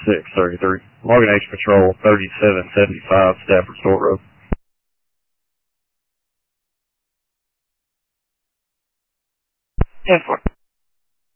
633. Logan H Patrol 3775 Stafford Store Road. 10-4.